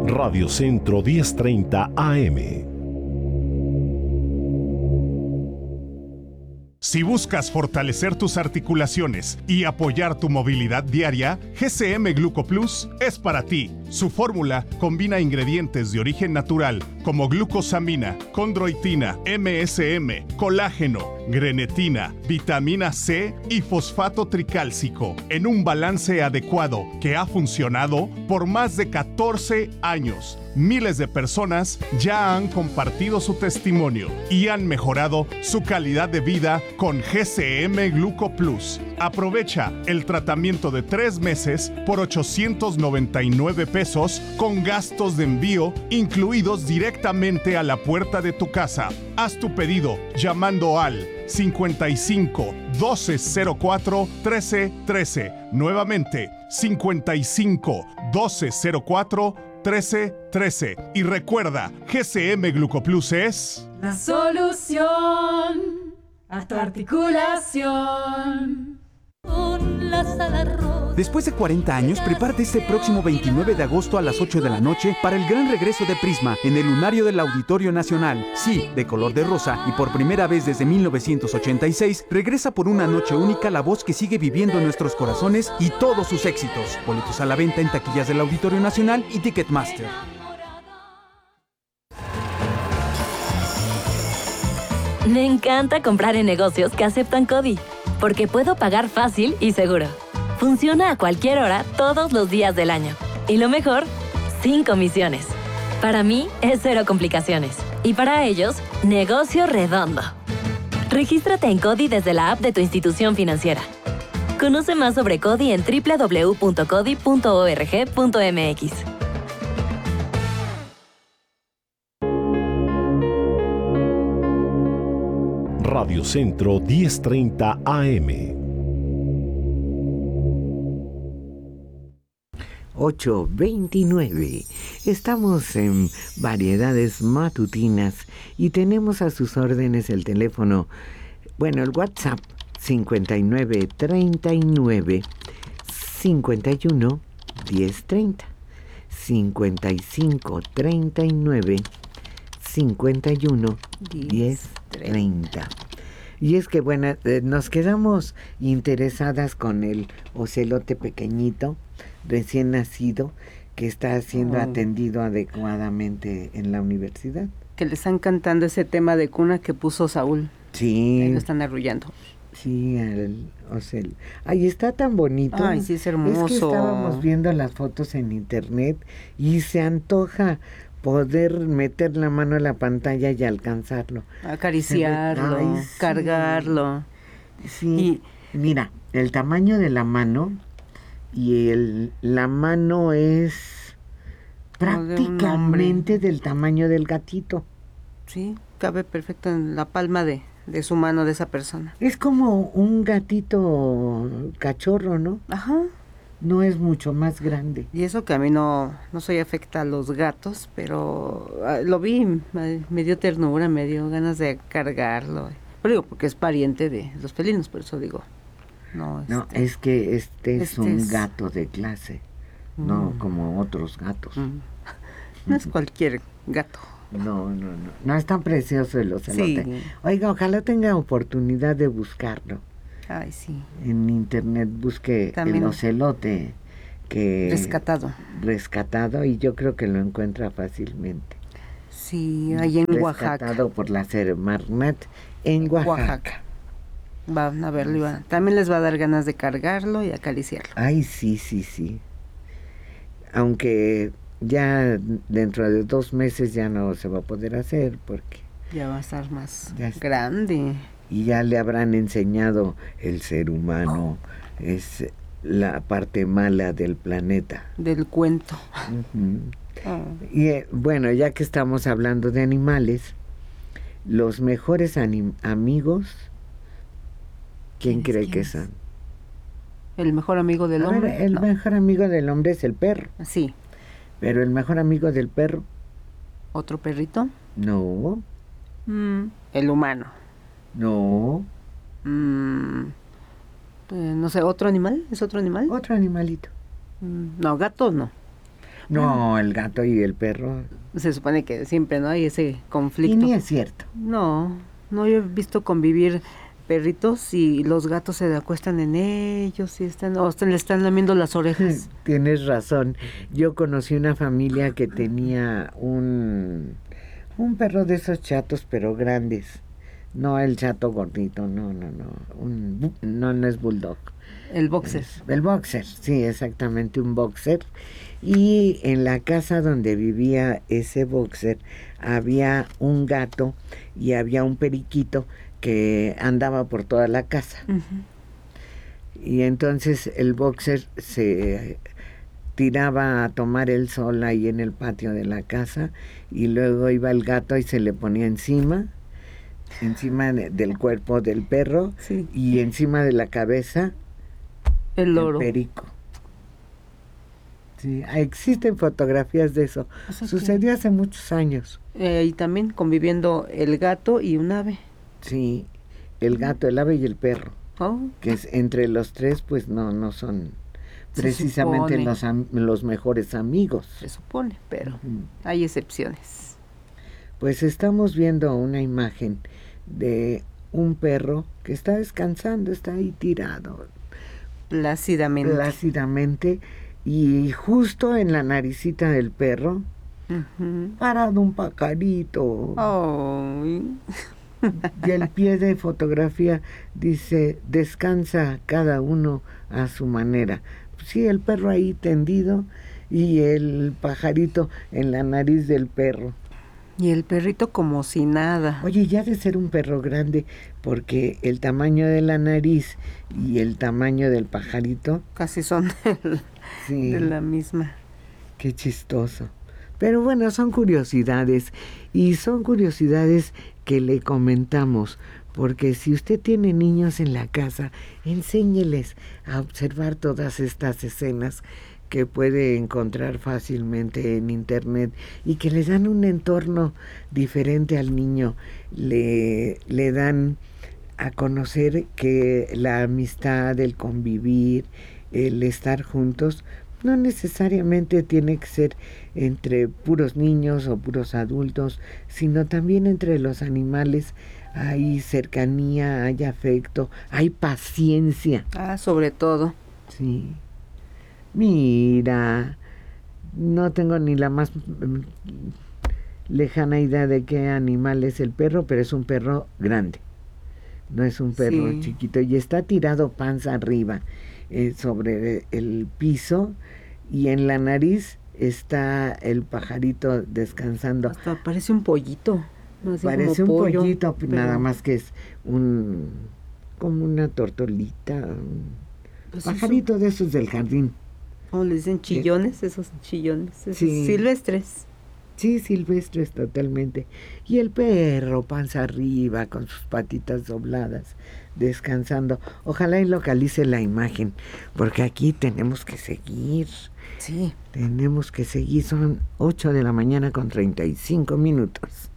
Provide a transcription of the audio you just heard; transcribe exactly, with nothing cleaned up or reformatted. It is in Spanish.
Radio Centro diez treinta A M. Si buscas fortalecer tus articulaciones y apoyar tu movilidad diaria, G C M Glucoplus es para ti. Su fórmula combina ingredientes de origen natural como glucosamina, condroitina, M S M, colágeno, grenetina, vitamina C y fosfato tricálcico en un balance adecuado que ha funcionado por más de catorce años. Miles de personas ya han compartido su testimonio y han mejorado su calidad de vida con G C M Glucoplus. Aprovecha el tratamiento de tres meses por ochocientos noventa y nueve pesos con gastos de envío incluidos directamente a la puerta de tu casa. Haz tu pedido llamando al cincuenta y cinco, doce cero cuatro, trece trece. Nuevamente, cincuenta y cinco, doce cero cuatro, trece trece. Y recuerda, G C M Glucoplus es la solución a tu articulación. Después de cuarenta años, prepárate este próximo veintinueve de agosto a las ocho de la noche para el gran regreso de Prisma en el lunario del Auditorio Nacional. Sí, de color de rosa y por primera vez desde mil novecientos ochenta y seis, regresa por una noche única la voz que sigue viviendo en nuestros corazones y todos sus éxitos. Boletos a la venta en taquillas del Auditorio Nacional y Ticketmaster. Me encanta comprar en negocios que aceptan CODI, porque puedo pagar fácil y seguro. Funciona a cualquier hora, todos los días del año. Y lo mejor, sin comisiones. Para mí, es cero complicaciones. Y para ellos, negocio redondo. Regístrate en CODI desde la app de tu institución financiera. Conoce más sobre CODI en doble u doble u doble u punto codi punto org punto m x. Radio Centro diez treinta A M. ocho veintinueve. Estamos en Variedades Matutinas y tenemos a sus órdenes el teléfono, bueno, el WhatsApp cincuenta y nueve treinta y nueve cincuenta y uno diez treinta, cincuenta y cinco treinta y nueve cincuenta y uno diez treinta. Y es que, bueno, eh, nos quedamos interesadas con el ocelote pequeñito, recién nacido, que está siendo oh. atendido adecuadamente en la universidad. Que le están cantando ese tema de cuna que puso Saúl. Sí. Ahí lo están arrullando. Sí, el ocel. Ay, está tan bonito. Ay, sí, es hermoso. Es que estábamos viendo las fotos en internet y se antoja poder meter la mano en la pantalla y alcanzarlo. Acariciarlo, Ay, sí. cargarlo. Sí, y, mira, el tamaño de la mano y el la mano es prácticamente de del tamaño del gatito. Sí, cabe perfecto en la palma de, de su mano de esa persona. Es como un gatito cachorro, ¿no? Ajá. No es mucho más grande. Y eso que a mí no, no soy afecta a los gatos, pero uh, lo vi, me dio ternura, me dio ganas de cargarlo. Pero digo, porque es pariente de los felinos, por eso digo. No, este, no es que este, este es un es... gato de clase, mm. no como otros gatos. Mm. No es cualquier gato. No, no, no. No es tan precioso el ocelote. Sí. Oiga, ojalá tenga oportunidad de buscarlo. Ay, sí. En internet busque También el ocelote que rescatado. Rescatado y yo creo que lo encuentra fácilmente. Sí, ahí en Oaxaca. Rescatado por la Semarnat en Oaxaca. Oaxaca. Van a verlo. Va. También les va a dar ganas de cargarlo y acariciarlo. Ay, sí, sí, sí. Aunque ya dentro de dos meses ya no se va a poder hacer porque ya va a estar más grande. Y ya le habrán enseñado el ser humano es la parte mala del planeta. Del cuento. Uh-huh. Oh. Y eh, bueno, ya que estamos hablando de animales, los mejores anim- amigos, ¿quién cree ¿quién que es? son? El mejor amigo del A hombre. Ver, el no. mejor amigo del hombre es el perro. Sí. Pero el mejor amigo del perro. ¿Otro perrito? No. Mm, el humano. No. Mm, eh, no sé, ¿otro animal? ¿Es otro animal? Otro animalito. Mm, no, gatos no. No, el gato y el perro. Se supone que siempre no hay ese Y conflicto. ni es cierto. No, no, yo he visto convivir perritos y los gatos se acuestan en ellos y están, o hasta le están lamiendo las orejas. Tienes razón. Yo conocí una familia que tenía un, un perro de esos chatos, pero grandes. No el chato gordito, no, no, no. Un, bu- no, no es bulldog. El boxer. Es- el boxer, sí, exactamente, un boxer. Y en la casa donde vivía ese boxer había un gato y había un periquito que andaba por toda la casa. Ujú. Y entonces el boxer se tiraba a tomar el sol ahí en el patio de la casa y luego iba el gato y se le ponía encima, encima de- del cuerpo del perro Sí. y encima de la cabeza El loro. el perico. Sí, existen fotografías de eso. O sea que- Sucedió hace muchos años. Eh, y también conviviendo el gato y un ave. Sí, el gato, el ave y el perro, Oh, que es, entre los tres pues no, no son Se precisamente supone. los, am- los mejores amigos. se supone, pero Ujú. hay excepciones. Pues estamos viendo una imagen de un perro que está descansando, está ahí tirado Plácidamente. plácidamente y justo en la naricita del perro Ujú. parado un pajarito. Ay. Y el pie de fotografía dice, descansa cada uno a su manera. Sí, el perro ahí tendido y el pajarito en la nariz del perro. Y el perrito como si nada. Oye, ya de ser un perro grande, porque el tamaño de la nariz y el tamaño del pajarito, Casi son del- sí, de la misma. qué chistoso. Pero bueno, son curiosidades y son curiosidades que le comentamos, porque si usted tiene niños en la casa, enséñeles a observar todas estas escenas que puede encontrar fácilmente en internet y que les dan un entorno diferente al niño, le, le dan a conocer que la amistad, el convivir, el estar juntos, no necesariamente tiene que ser entre puros niños o puros adultos, sino también entre los animales. Hay cercanía, hay afecto, hay paciencia. Ah, sobre todo. Sí. Mira, no tengo ni la más mm, lejana idea de qué animal es el perro, pero es un perro grande. No es un perro Sí. chiquito y está tirado panza arriba eh, sobre el piso y en la nariz está el pajarito descansando. Hasta parece un pollito. Así Parece un como pollo, pollito, pero, nada más que es un como una tortolita, un pues, pajarito de esos del jardín. eso- ¿Cómo le dicen? Chillones, esos chillones. Esos Sí. silvestres. Sí, silvestres totalmente. Y el perro, panza arriba, con sus patitas dobladas, descansando. Ojalá y localice la imagen, porque aquí tenemos que seguir. Sí. Tenemos que seguir. Son ocho de la mañana con treinta y cinco minutos.